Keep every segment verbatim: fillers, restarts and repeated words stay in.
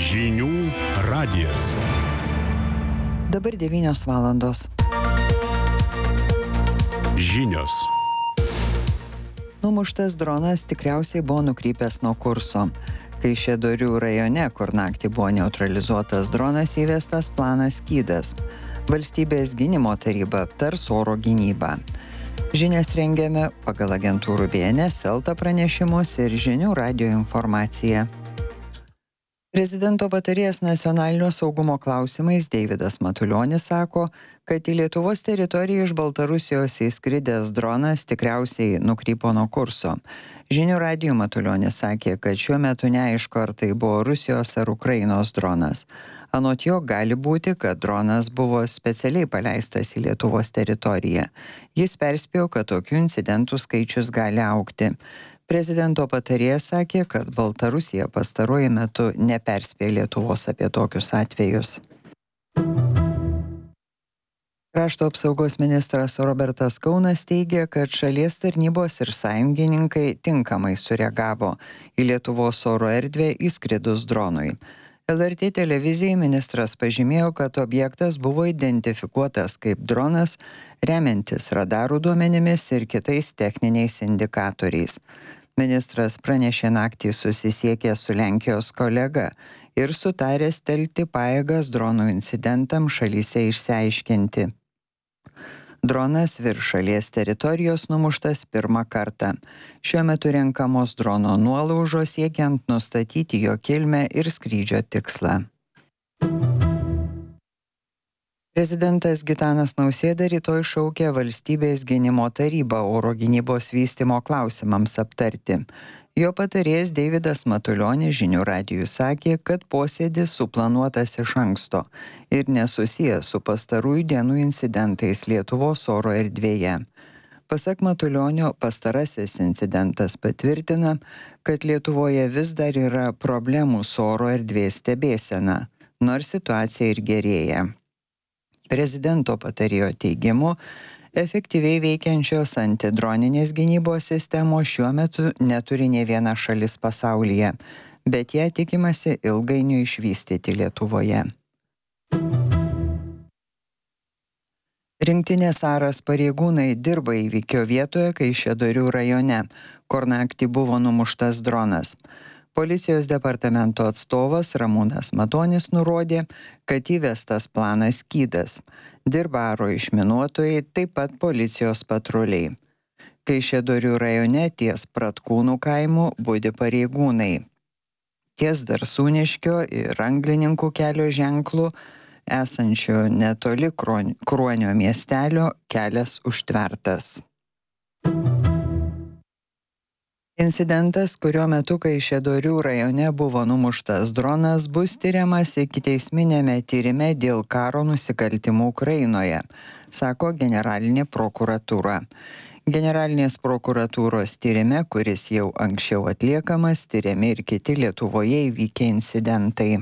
Žinių radijas. Dabar devynios valandos. Žinios. Numuštas dronas tikriausiai buvo nukrypęs nuo kurso. Kaišiadorių rajone, kur naktį buvo neutralizuotas dronas, įvestas planas Skydas. Valstybės gynimo taryba aptars oro gynybą. Žinias rengiame pagal agentūrų B N S, Elta pranešimus ir Žinių radijo informaciją. Prezidento patarėjas nacionalinio saugumo klausimais Deividas Matulionis sako, kad į Lietuvos teritoriją iš Baltarusijos įskridęs dronas tikriausiai nukrypo nuo kurso. Žinių radijui Matulionis sakė, kad šiuo metu neaišku, ar tai buvo Rusijos ar Ukrainos dronas. Anot jo gali būti, kad dronas buvo specialiai paleistas į Lietuvos teritoriją. Jis perspėjo, kad tokių incidentų skaičius gali augti. Prezidento patarėjas sakė, kad Baltarusija pastaruoju metu neperspėjo Lietuvos apie tokius atvejus. Krašto apsaugos ministras Robertas Kaunas teigia, kad šalies tarnybos ir sąjungininkai tinkamai sureagavo į Lietuvos oro erdvę įskridus dronui. L R T televizijai ministras pažymėjo, kad objektas buvo identifikuotas kaip dronas, remiantis radarų duomenimis ir kitais techniniais indikatoriais. Ministras pranešė naktį susisiekė su Lenkijos kolega ir sutaręs telkti pajėgas dronų incidentam šalyse išsiaiškinti. Dronas virš šalies teritorijos numuštas pirmą kartą. Šiuo metu renkamos drono nuolaužos siekiant nustatyti jo kilmę ir skrydžio tikslą. Prezidentas Gitanas Nausėda rytoj šaukia Valstybės gynimo tarybą oro gynybos vystymo klausimams aptarti. Jo patarėjas Deividas Matulionis Žinių radijui sakė, kad posėdis suplanuotas iš anksto ir nesusijęs su pastarųjų dienų incidentais Lietuvos oro erdvėje. Pasak Matulionio, pastarasis incidentas patvirtina, kad Lietuvoje vis dar yra problemų su oro erdvės stebėsena, nors situacija ir gerėja. Prezidento patarėjo teigimu, efektyviai veikiančios antidroninės gynybos sistemos šiuo metu neturi nė viena šalis pasaulyje, bet ją tikimasi ilgainiui išvystyti Lietuvoje. Rinktinės Aras pareigūnai dirba įvykio vietoje Kaišiadorių rajone, kur naktį buvo numuštas dronas. Policijos departamento atstovas Ramūnas Matonis nurodė, kad įvestas planas Skydas. Dirba aro išminuotojai, taip pat policijos patruliai. Kaišiadorių rajone ties Pratkūnų kaimu budi pareigūnai. Ties Darsūniškio ir Anglininkų kelio ženklų, esančio netoli Kruonio miestelio, kelias užtvertas. Incidentas, kurio metu Kaišiadorių rajone buvo numuštas dronas, bus tiriamas ikiteisminėme tyrime dėl karo nusikaltimų Ukrainoje, sako generalinė prokuratūra. Generalinės prokuratūros tyrime, kuris jau anksčiau atliekamas, tyriami ir kiti Lietuvoje įvykę incidentai.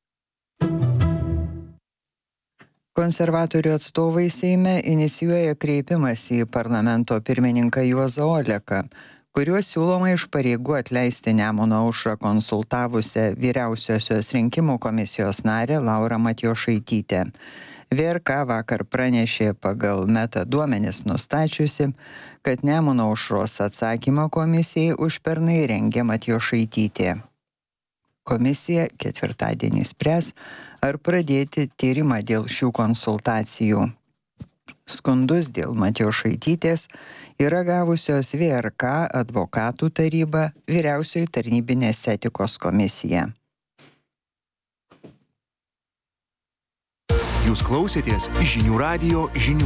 Konservatorių atstovai Seime inicijuoja kreipimąsi į parlamento pirmininką Juozą Oleką, kuriuo siūloma iš pareigų atleisti Nemuno aušrą konsultavusią vyriausiosios rinkimų komisijos narę Laurą Matjošaitytę. V R K vakar pranešė pagal meta duomenis nustačiusi, kad Nemuno aušros atsakymą komisijai užpernai rengė Matjošaitytė. Komisija ketvirtadienį spręs, ar pradėti tyrimą dėl šių konsultacijų. Skundus dėl Matjošaitytės yra gavusios V R K, advokatų taryba, vyriausioji tarnybinės etikos komisija. Jūs klausėtės Žinių radijo žinių.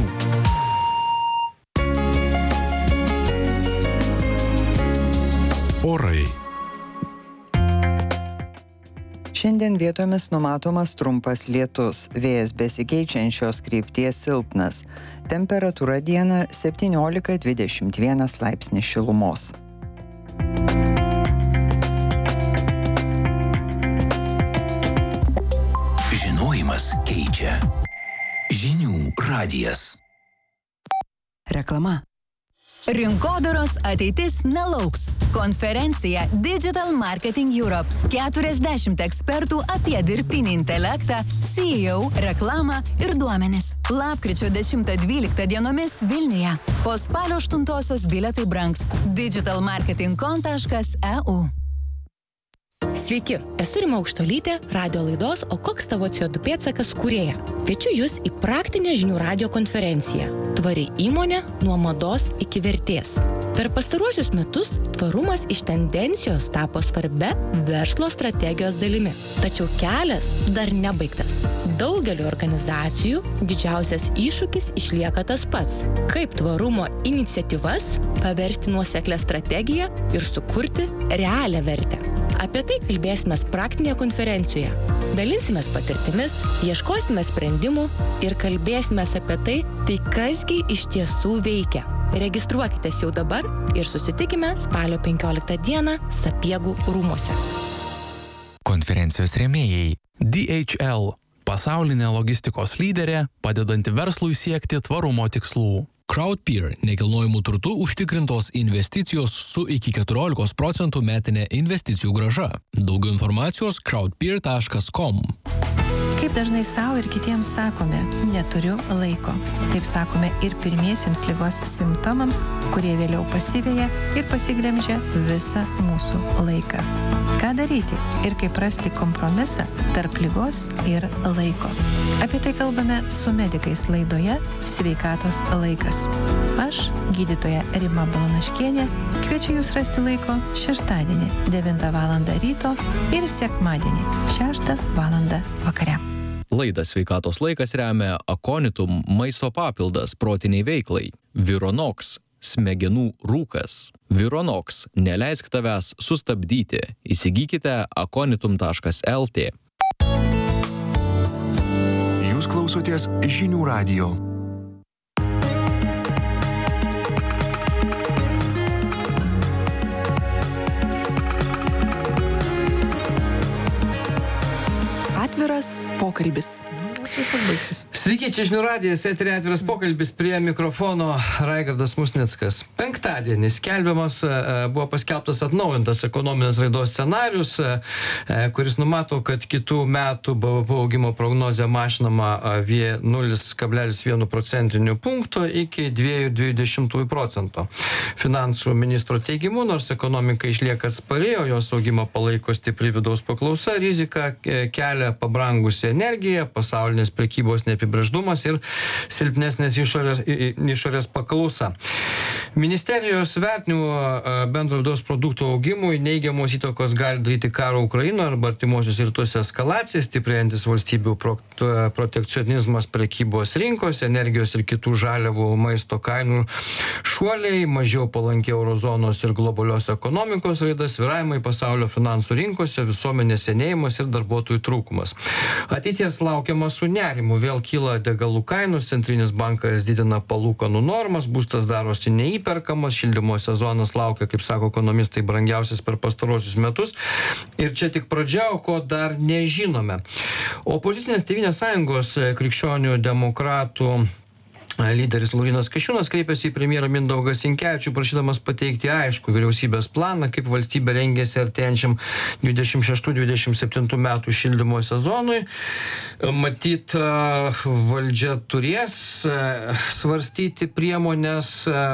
Orai. Šiandien vietomis numatomas trumpas lietus, vėjas besikeičiančios krypties silpnas. Temperatūra dieną septyniolika dvidešimt vienas laipsnis šilumos. Žinojimas keičia. Žinių radijas. Reklama. Rinkodaros ateitis nelauks. Konferencija Digital Marketing Europe. keturiasdešimt ekspertų apie dirbtinį intelektą, C E O, reklamą ir duomenis. Lapkričio dešimtą dvyliktą dienomis Vilniuje. Po spalio aštuntosios bilietai brangs. digital marketing com taškas e u. Sveiki, esu Rima Aukštolytė, radio laidos O koks tavo C O du pėdsakas kūrėja. Kviečiu jūs į praktinę žinių radio konferenciją. Tvari įmonė nuo mados iki vertės. Per pastaruosius metus tvarumas iš tendencijos tapo svarbia verslo strategijos dalimi. Tačiau kelias dar nebaigtas. Daugeliu organizacijų didžiausias iššūkis išlieka tas pats. Kaip tvarumo iniciatyvas paversti nuoseklią strategiją ir sukurti realią vertę. Apie tai kalbėsime praktinėje konferencijoje. Dalinsimės patirtimis, ieškosime sprendimų ir kalbėsime apie tai, tai kasgi iš tiesų veikia. Registruokitės jau dabar ir susitikime spalio penkioliktą dieną Sapiegų rūmuose. Konferencijos rėmėjai D H L – pasaulinė logistikos lyderė, padedanti verslui siekti tvarumo tikslų. Crowdpeer – nekilnojamų turtų užtikrintos investicijos su iki keturiolikos procentų metinė investicijų grąža. Daugiau informacijos crowdpeer taškas com. Kaip dažnai savo ir kitiems sakome, neturiu laiko. Taip sakome ir pirmiesiems ligos simptomams, kurie vėliau pasiveja ir pasiglemžia visą mūsų laiką. Ką daryti ir kaip rasti kompromisą tarp ligos ir laiko? Apie tai kalbame su medikais laidoje Sveikatos laikas. Aš, gydytoja Rima Balanaškienė, kviečiu jūs rasti laiko šeštadienį devintą valandą ryto ir sekmadienį šeštą valandą vakare. Laidą Sveikatos laikas remia Aconitum maisto papildas protiniai veiklai. Vironox smegenų rūkas. Vironox neleisk tavęs sustabdyti. Įsigykite aconitum taškas el tė. Jūs klausotės Žinių radijo. Atviras pokalbis. Sveiki, čia Žinių radijas, eteryje atviras pokalbis, prie mikrofono Raigardas Musnickas. Penktadienį skelbiamas, buvo paskelbtas atnaujintas ekonominės raidos scenarius, kuris numato, kad kitų metų B V P augimo prognozė mažinama nulis kablelis vienas procentinių punkto iki dviejų kablelis dviejų dešimtųjų procento. Finansų ministro teigimu, nors ekonomika išlieka atspari, o jos augimą palaiko stipri vidaus paklausa, rizika kelia pabrangusi energija, pasaulinės prekybos neapibrėžtumas ir silpnesnės išorės, išorės paklausa. Ministerijos vertinimo bendro vidaus produkto augimui neigiamos įtakos gali daryti karo Ukrainoje arba artimuosiuose rytuose eskalacija, stiprėjantis valstybių protekcionizmas prekybos rinkos, energijos ir kitų žaliavų maisto kainų šuoliai, mažiau palanki eurozonos ir globalios ekonomikos raida, svyravimai pasaulio finansų rinkose, visuomenės senėjimas ir darbuotojų trūkumas. Ateities laukiama su nerimu, vėl kyla degalų kainos, centrinis bankas didina palūkanų normas, būstas darosi neįperkamas, šildymo sezonas laukia, kaip sako ekonomistai, brangiausias per pastarosius metus. Ir čia tik pradžia, o ko dar nežinome. Opozicinės Tėvynės sąjungos krikščionių demokratų lyderis Laurynas Kasčiūnas kreipėsi į premjerą Mindaugą Sinkevičių, prašydamas pateikti aišku vyriausybės planą, kaip valstybė rengiasi artėjančiam dvidešimt šeštų dvidešimt septintų metų šildymo sezonui. Matyt, valdžia turės svarstyti priemonės,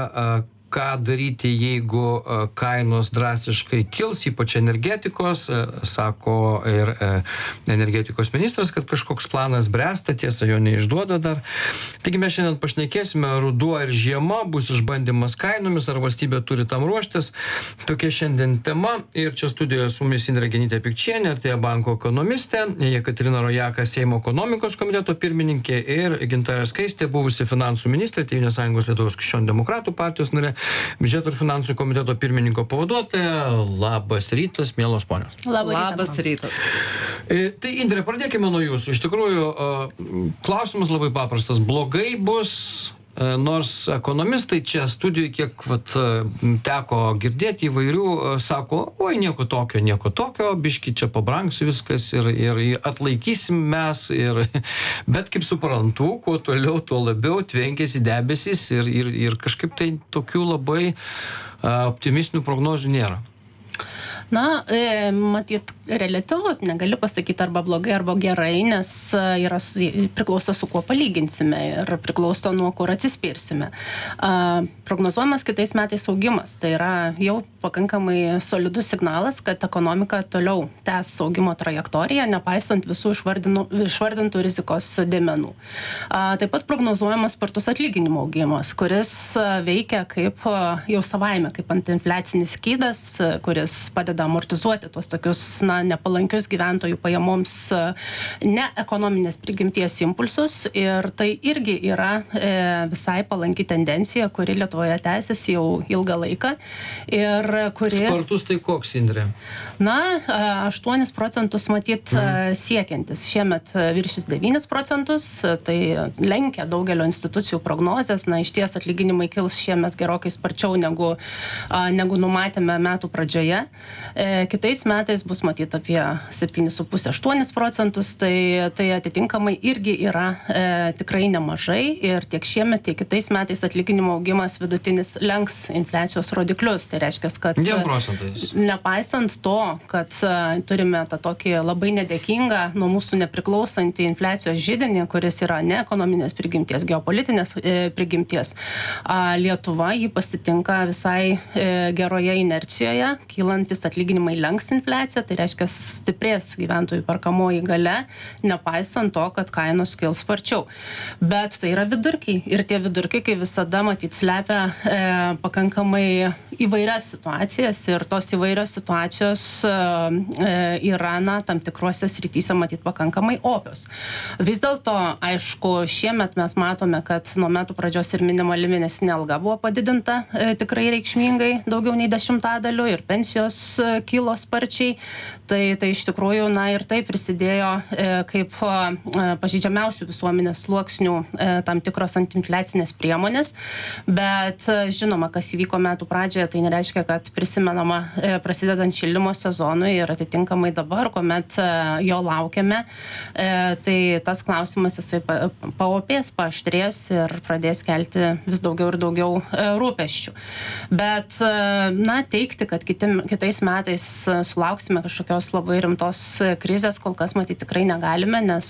ką daryti, jeigu kainos drastiškai kils, ypač energetikos, sako ir energetikos ministras, kad kažkoks planas bręsta, tiesa, jo neišduoda dar. Taigi mes šiandien pašnekėsime, ruduo ir žiema bus išbandymas kainomis, ar valstybė turi tam ruoštis. Tokia šiandien tema. Ir čia studijoje su mumis Indrė Genytė Pikčienė, Artėja banko ekonomistė, Jekaterina Rojaka, Seimo ekonomikos komiteto pirmininkė, ir Gintarė Skaistė, buvusi finansų ministrė, Tėvynės sąjungos Lietuvos krikščionių demokratų partijos narė, biudžeto ir finansų komiteto pirmininko pavaduotoja. Labas rytas, mielos ponios. Labas, Labas rytas. E, tai, Indrė, pradėkime nuo jūsų. Iš tikrųjų, klausimas labai paprastas. Blogai bus nors ekonomistai čia studijų, kiek vat, teko girdėti įvairių, sako, oi, nieko tokio, nieko tokio, biški čia pabrangs viskas ir, ir atlaikysim mes. Ir, bet kaip suprantu, kuo toliau, tuo labiau tvenkėsi debesis ir, ir, ir kažkaip tai tokių labai optimistinių prognozių nėra. Na, e, matyt, reliatyvu, negaliu pasakyti arba blogai, arba gerai, nes yra priklauso su kuo palyginsime ir priklauso nuo kur atsispirsime. A, prognozuojamas kitais metais augimas, tai yra jau pakankamai solidus signalas, kad ekonomika toliau tęs augimo trajektoriją, nepaisant visų išvardintų rizikos dėmenų. A, taip pat prognozuojamas spartus atlyginimų augimas, kuris veikia kaip jau savaime, kaip antiinfliacinis skydas, kuris padeda amortizuoti tuos tokius na, nepalankius gyventojų pajamoms ne ekonominės prigimties impulsus ir tai irgi yra e, visai palanki tendencija, kuri Lietuvoje tęsiasi jau ilgą laiką. Ir kuri... Spartus tai koks, Indrė? Na, aštuonis procentus matyt mm. siekiantis. Šiemet viršis devynis procentus, tai lenkia daugelio institucijų prognozės. Na, iš ties atlyginimai kils šiemet gerokai sparčiau negu, negu numatėme metų pradžioje. E, kitais metais bus matyti apie septynis su puse aštuonis procentus, tai, tai atitinkamai irgi yra e, tikrai nemažai ir tiek šiemet, tiek kitais metais atlyginimo augimas vidutinis lenks infliacijos rodiklius. Tai reiškia, kad nepaisant to, kad e, turime tą tokį labai nedėkingą nuo mūsų nepriklausantį infliacijos židinį, kuris yra ne ekonominės prigimties, geopolitinės e, prigimties, a, Lietuva jį pasitinka visai e, geroje inercijoje, kylantis atlyginimai lenks infliaciją, tai reiškia stiprės gyventojų perkamoji galia, nepaisant to, kad kainos kils sparčiau. Bet tai yra vidurkiai ir tie vidurkiai, kai visada matyt slepia e, pakankamai įvairias situacijas ir tos įvairios situacijos e, yra na, tam tikruose srityse matyt pakankamai opios. Vis dėlto, aišku, šiemet mes matome, kad nuo metų pradžios ir minimali mėnesinė alga buvo padidinta e, tikrai reikšmingai, daugiau nei dešimtadaliu ir pensijos kilo sparčiai, tai, tai iš tikrųjų, na ir tai prisidėjo e, kaip e, pažeidžiamiausių visuomenės sluoksnių e, tam tikros antiinfliacinės priemonės, bet e, žinoma, kas įvyko metų pradžioje, tai nereiškia, kad prisimenama e, prasidedant šildymo sezonui ir atitinkamai dabar, kuomet e, jo laukiame, e, tai tas klausimas jisai pa, paopės, paaštrės ir pradės kelti vis daugiau ir daugiau e, rūpesčių. Bet, e, na, teikti, kad kiti, kitais metais sulauksime kažkokios labai rimtos krizės, kol kas matyti tikrai negalime, nes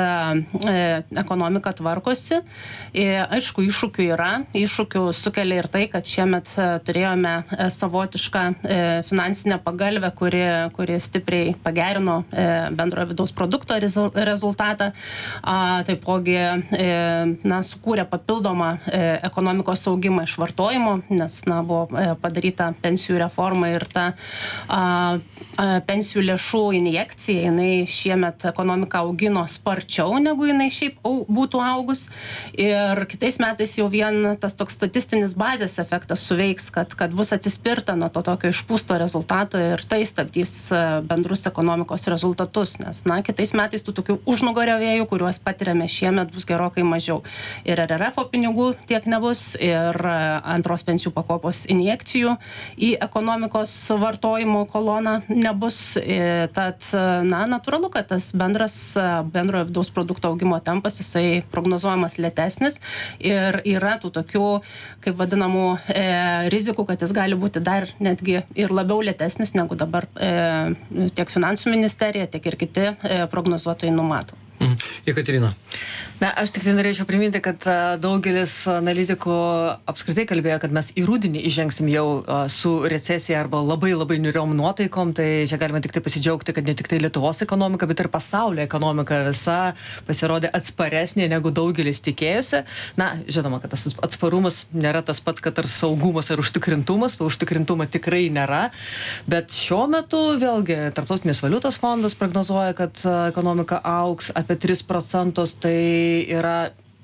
e, ekonomika tvarkosi. E, aišku, iššūkių yra. Iššūkių sukelia ir tai, kad šiemet turėjome savotišką e, finansinę pagalvę, kuri, kuri stipriai pagerino e, bendrojo vidaus produkto rezultatą. A, taipogi e, na, sukūrė papildomą e, ekonomikos augimą iš vartojimo, nes na, buvo e, padaryta pensijų reforma ir ta a, a, pensijų lėšų injekcija, jinai šiemet ekonomiką augino sparčiau, negu jinai šiaip au, būtų augus. Ir kitais metais jau vien tas toks statistinis bazės efektas suveiks, kad, kad bus atsispirta nuo to tokio išpūsto rezultato ir tai stabdys bendrus ekonomikos rezultatus, nes na, kitais metais tų tokių užnugario vėjų, kuriuos patiriame šiemet, bus gerokai mažiau. Ir R R F pinigų tiek nebus, ir antros pensijų pakopos injekcijų į ekonomikos vartojimo koloną nebus. Tad, na, natūralu, kad tas bendras bendrojo vidaus produkto augimo tempas, jisai prognozuojamas lėtesnis ir yra tų tokių, kaip vadinamų, e, rizikų, kad jis gali būti dar netgi ir labiau lėtesnis, negu dabar e, tiek finansų ministerija, tiek ir kiti e, prognozuotojai numato. Mhm. Jekaterina. Na, aš tik tai norėčiau priminti, kad daugelis analitikų apskritai kalbėjo, kad mes į rudenį įžengsim jau su recesija arba labai labai niūriom nuotaikom, tai čia galima tik tai pasidžiaugti, kad ne tik tai Lietuvos ekonomika, bet ir pasaulio ekonomika visa pasirodė atsparesnė, negu daugelis tikėjosi. Na, žinoma, kad tas atsparumas nėra tas pats, kad ar saugumas ar užtikrintumas, to užtikrintumo tikrai nėra, bet šiuo metu vėlgi Tarptautinis valiutos fondas prognozuoja, kad ekonomika augs apie tris procentus, tai yra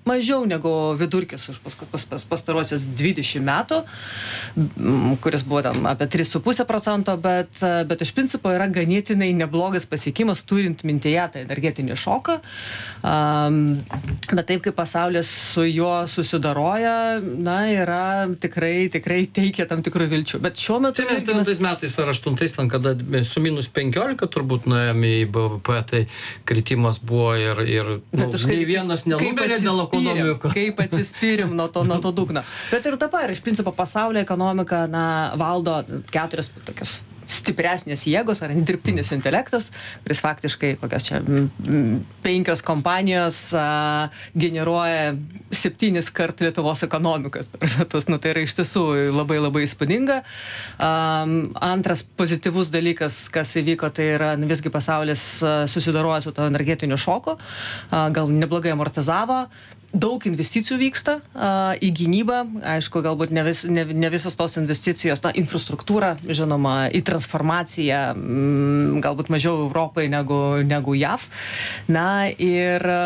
mažiau negu vidurkis už pas, pas, pas, pastarosius dvidešimt metų, kuris buvo tam apie tris su puse procento, bet, bet iš principo yra ganėtinai neblogas pasiekimas, turint mintyje tą energetinį šoką. Um, bet taip kaip pasaulis su juo susidaroja, na, yra tikrai, tikrai teikia tam tikrų vilčių. Bet šiuo metu... Tai mes devintais metais ar aštuntais, kada su minus penkiolika turbūt nuėjome į B V P, tai kritimas buvo ir, ir nu, nei vienas nenumerė dėl ekonomikų. Kaip atsispyrim nuo to, nuo to dugno. Bet ir dabar, iš principo, pasaulio ekonomika, na, valdo keturias tokias stipresnės jėgos, ar dirbtinis intelektas, kuris faktiškai kokias čia m, penkios kompanijos a, generuoja septynis kart Lietuvos ekonomikas per metus. Nu, tai yra iš tiesų labai labai įspūdinga. Um, antras pozityvus dalykas, kas įvyko, tai yra nu, visgi pasaulis a, susidaroja su to energetiniu šoku, a, gal neblogai amortizavo. Daug investicijų vyksta a, į gynybą, aišku, galbūt ne, vis, ne, ne visos tos investicijos, na, infrastruktūra, žinoma, į transformaciją, m, galbūt mažiau Europai negu, negu J A V. Na, ir a,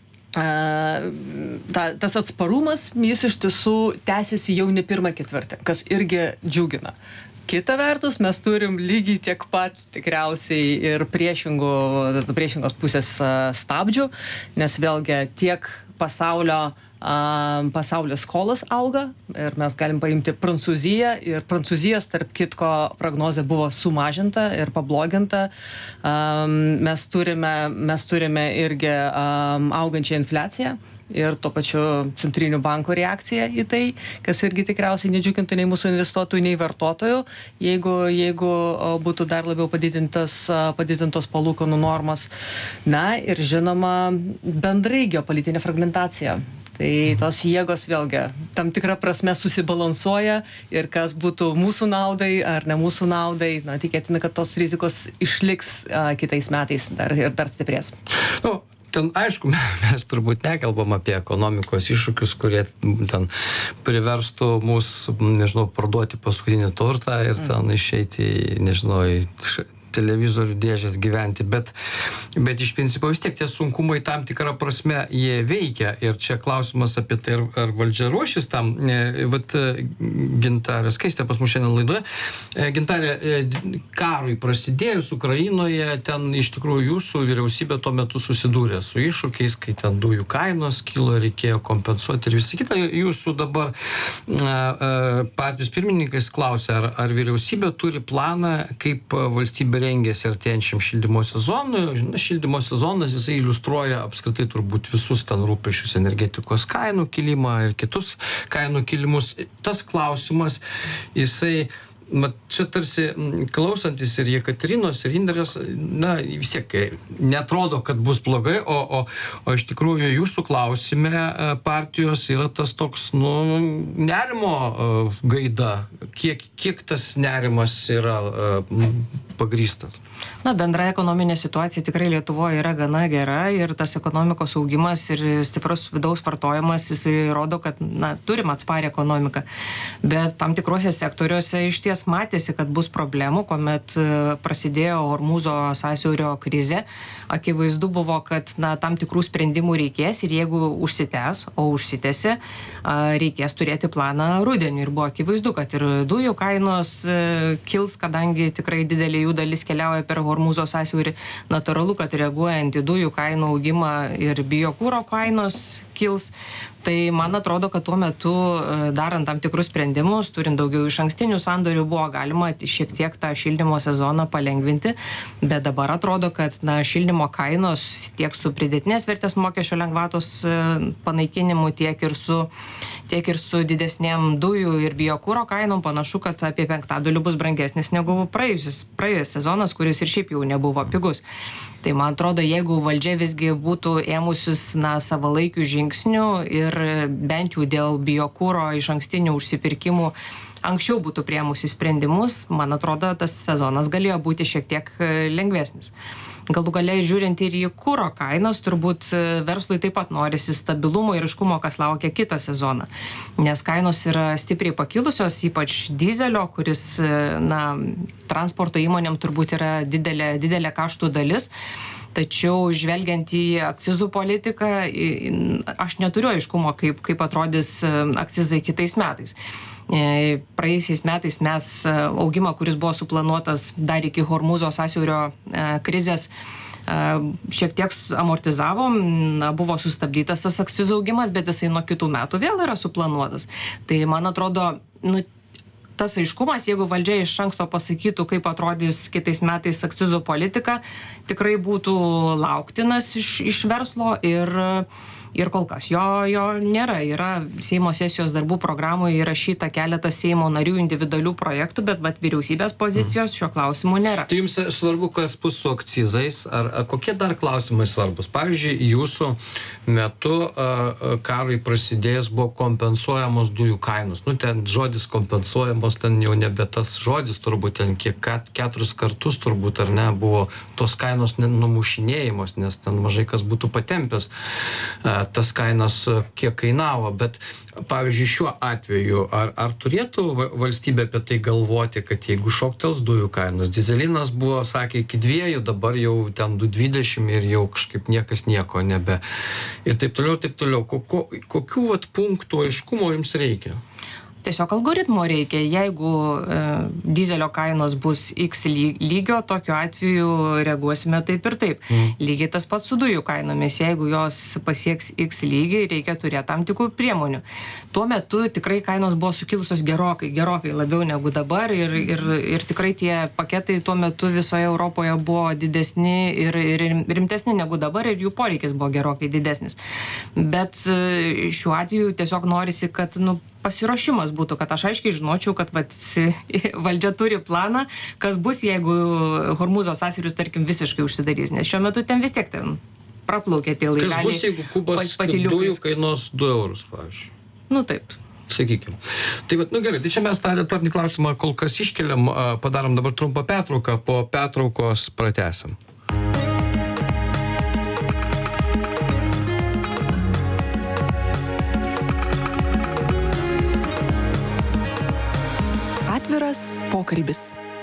ta, tas atsparumas, jis iš tiesų tęsiasi jau ne pirmą ketvirtį, kas irgi džiugina. Kita vertus, mes turim lygiai tiek pat tikriausiai ir priešingų, priešingos pusės stabdžių, nes vėlgi tiek pasaulio, pasaulio skolas auga ir mes galim paimti Prancūziją ir Prancūzijos, tarp kitko, prognozė buvo sumažinta ir pabloginta. Mes turime, mes turime irgi augančią infliaciją ir tuo pačiu centrinių bankų reakcija į tai, kas irgi tikriausiai nedžiugintų nei mūsų investuotojų, nei vartotojų, jeigu, jeigu būtų dar labiau padidintas, padidintos palūkanų normos. Na ir žinoma, bendrai geopolitinė fragmentacija. Tai tos jėgos vėlgi tam tikrą prasme susibalansuoja ir kas būtų mūsų naudai ar ne mūsų naudai, na, tikėtina, kad tos rizikos išliks a, kitais metais dar, ir dar stiprės. Nu. Ten, aišku, mes turbūt nekalbam apie ekonomikos iššūkius, kurie ten priverstų mus, nežinau, parduoti paskutinį turtą ir ten išeiti, nežinau, į televizorių dėžės gyventi, bet, bet iš principo vis tiek tie sunkumai tam tikrą prasme jie veikia ir čia klausimas apie tai, ar, ar valdžia ruošis tam. Vat Gintarė Skaistė pas mus šiandien laidoje. Gintarė, karui prasidėjus Ukrainoje, ten iš tikrųjų jūsų vyriausybė tuo metu susidūrė su iššūkiais, kai ten dujų kainos kilo, reikėjo kompensuoti ir visą kitą. Jūsų dabar partijos pirmininkas klausia, ar, ar vyriausybė turi planą, kaip valstybė rengėsi artėjančiam šildymo sezonui. Šildymo sezonas, jisai iliustruoja apskritai turbūt visus ten rūpesčius, energetikos kainų kilimą ir kitus kainų kilimus. Tas klausimas, jisai, mat, čia tarsi klausantis ir Jekaterinos, ir Indrės, na, vis tiek netrodo, kad bus blogai, o, o, o iš tikrųjų jūsų klausime partijos yra tas toks, nu, nerimo gaida. Kiek, kiek tas nerimas yra pagrįstas? Na, bendra ekonominė situacija tikrai Lietuvoje yra gana gera ir tas ekonomikos augimas ir stiprus vidaus vartojimas, jisai rodo, kad, na, turim atsparę ekonomiką. Bet tam tikrose sektoriuose iš ties matėsi, kad bus problemų, kuomet prasidėjo Hormūzo sąsiaurio krizė. Akivaizdu buvo, kad, na, tam tikrų sprendimų reikės ir jeigu užsitęs, o užsitęsi, reikės turėti planą rudenį. Ir buvo akivaizdu, kad ir dujų kainos kils, kadangi tikrai didelė jų dalis keliauja per Hormūzo sąsiaurį. Natūralu, kad reaguojant į dujų kainų augimą ir biokuro kainos kils. Tai man atrodo, kad tuo metu darant tam tikrus sprendimus, turint daugiau išankstinių sandorių, buvo galima šiek tiek tą šildymo sezoną palengvinti, bet dabar atrodo, kad, na, šildymo kainos tiek su pridėtinės vertės mokesčio lengvatos panaikinimu, tiek ir su, tiek ir su didesnėm dujų ir biokuro kainom panašu, kad apie penktadalių bus brangesnis negu praėjusis, praėjęs sezonas, kuris ir šiaip jau nebuvo pigus. Tai man atrodo, jeigu valdžia visgi būtų ėmusis, na, savalaikių žingsnių ir bent jau dėl biokuro išankstinių užsipirkimų anksčiau būtų priėmusi sprendimus, man atrodo, tas sezonas galėjo būti šiek tiek lengvesnis. Galų gale žiūrint ir į kuro kainas, turbūt verslui taip pat norisi stabilumo ir aiškumo, kas laukia kitą sezoną. Nes kainos yra stipriai pakilusios, ypač dizelio, kuris, na, transporto įmonėm turbūt yra didelė, didelė kaštų dalis. Tačiau žvelgiant į akcizų politiką, aš neturiu aiškumo, kaip, kaip atrodys akcizai kitais metais. Praėjusiais metais mes augimą, kuris buvo suplanuotas dar iki Hormūzo sąsiaurio krizės, šiek tiek amortizavom, buvo sustabdytas tas akcizų augimas, bet jisai nuo kitų metų vėl yra suplanuotas. Tai man atrodo, nu, tas aiškumas, jeigu valdžia iš anksto pasakytų, kaip atrodys kitais metais akcizų politika, tikrai būtų lauktinas iš, iš verslo ir Ir kol kas jo, jo nėra. Yra Seimo sesijos darbų programoje įrašyta keletas Seimo narių individualių projektų, bet vat, vyriausybės pozicijos šiuo klausimu nėra. Tai jums svarbu, kas bus su akcizais, ar, ar kokie dar klausimai svarbus? Pavyzdžiui, jūsų metu a, karui prasidėjęs buvo kompensuojamos dujų kainos. Nu, ten žodis kompensuojamos, ten jau nebe tas žodis, turbūt ten kiek keturis kartus turbūt, ar ne, buvo tos kainos numušinėjimos, nes ten mažai kas būtų patempęs a, tas kainas, kiek kainavo, bet pavyzdžiui šiuo atveju, ar, ar turėtų valstybė apie tai galvoti, kad jeigu šoktels dujų kainos, dizelinas buvo, sakė, iki dviejų, dabar jau ten du dvidešimt ir jau kažkaip niekas nieko nebe. Ir taip toliau, taip toliau. Ko, kokių vat punktų aiškumo jums reikia? Tiesiog algoritmo reikia. Jeigu e, dizelio kainos bus X lygio, tokiu atveju reaguosime taip ir taip. Mm. Lygiai tas pats su dujų kainomis. Jeigu jos pasieks X lygį, reikia turėti tam tikrų priemonių. Tuo metu tikrai kainos buvo sukilusios gerokai, gerokai labiau negu dabar ir, ir, ir tikrai tie paketai tuo metu visoje Europoje buvo didesni ir, ir rimtesni negu dabar ir jų poreikis buvo gerokai didesnis. Bet šiuo atveju tiesiog norisi, kad nu, pasiruošimas būtų, kad aš aiškiai žinočiau, kad vat, valdžia turi planą, kas bus, jeigu Hormūzo sąsiauris, tarkim, visiškai užsidarys, nes šiuo metu ten vis tiek ten praplaukia tie laiveliai. Kas bus, jeigu kubas dujų kainuos du eurus, pavyzdžiui? Nu taip. Sakykime. Tai vat, nu gerai, tai čia mes tą retorinį klausimą kol kas iškeliam, padarom dabar trumpą pertrauką, po pertraukos pratęsim. Atviras pokalbis.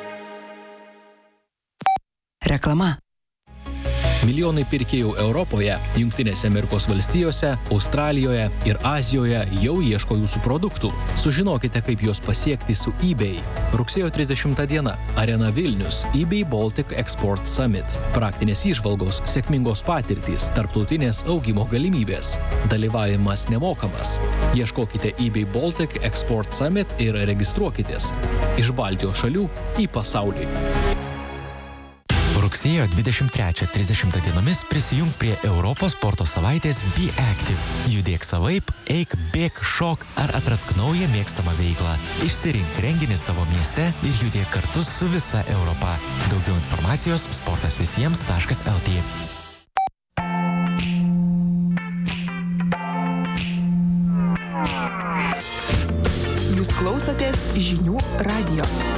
Reklama. Milijonai pirkėjų Europoje, Jungtinėse Amerikos valstijose, Australijoje ir Azijoje jau ieško jūsų produktų. Sužinokite, kaip juos pasiekti su eBay. Rugsėjo trisdešimta diena. Arena Vilnius. eBay Baltic Export Summit. Praktinės įžvalgos, sėkmingos patirtys, tarptautinės augimo galimybės. Dalyvavimas nemokamas. Ieškokite eBay Baltic Export Summit ir registruokitės. Iš Baltijos šalių į pasaulį. Rugsėjo dvidešimt trečią trisdešimtą dienomis prisijunk prie Europos sporto savaitės Be Active. Judėk savaip, eik, bėk, šok ar atrask naują mėgstamą veiklą. Išsirink renginį savo mieste ir judėk kartu su visa Europa. Daugiau informacijos sportas visiems taškas lt.